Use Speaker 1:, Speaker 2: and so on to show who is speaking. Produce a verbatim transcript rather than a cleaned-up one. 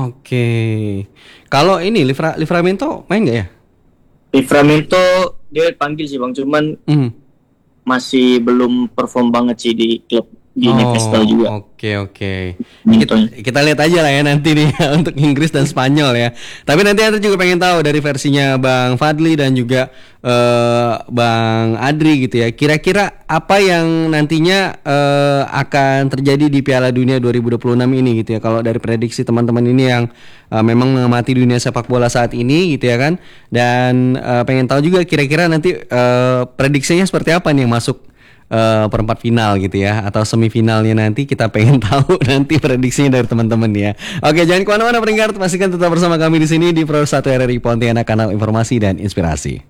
Speaker 1: Oke. Kalau ini Livra, Livramento main nggak ya?
Speaker 2: Livramento dia panggil sih bang, cuman
Speaker 1: Hmm.
Speaker 2: masih belum perform banget sih di klub di
Speaker 1: Oh,
Speaker 2: Newcastle juga.
Speaker 1: oke oke. Kita,
Speaker 2: Mintonya.
Speaker 1: kita lihat aja lah ya nanti nih untuk Inggris dan Spanyol ya. Tapi nanti aku juga pengen tahu dari versinya Bang Fadli dan juga eh, Bang Adri gitu ya. Kira-kira apa yang nantinya eh, akan terjadi di Piala Dunia dua ribu dua puluh enam ini gitu ya. Kalau dari prediksi teman-teman ini yang eh, memang mengamati dunia sepak bola saat ini gitu ya kan. Dan eh, pengen tahu juga kira-kira nanti eh, prediksinya seperti apa nih yang masuk eh, perempat final gitu ya atau semifinalnya nanti kita pengen tahu nanti prediksinya dari teman-teman ya. Oke, jangan kemana-mana pendengar, pastikan tetap bersama kami di sini di Pro satu R R I Pontianak, kanal informasi dan inspirasi.